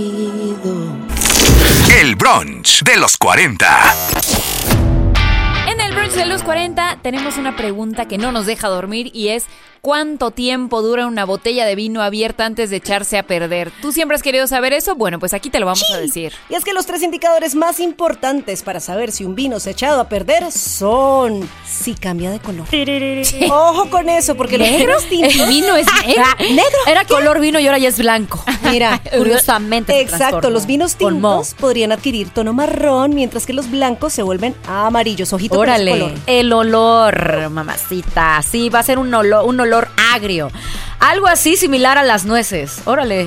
El brunch de los 40. En el brunch de los 40 tenemos una pregunta que no nos deja dormir y es: ¿cuánto tiempo dura una botella de vino abierta antes de echarse a perder? ¿Tú siempre has querido saber eso? Bueno, pues aquí te lo vamos a decir. Y es que los 3 indicadores más importantes para saber si un vino se ha echado a perder son si cambia de color. Ojo con eso, porque los vinos tintos... El vino es negro. ¿Negro? Era color vino y ahora ya es blanco. Mira, curiosamente se exacto, transforma. los vinos tintos podrían adquirir tono marrón, mientras que los blancos se vuelven amarillos. Ojito con ese color. El olor, mamacita. Sí, va a ser un olor agrio. Algo así similar a las nueces. Órale.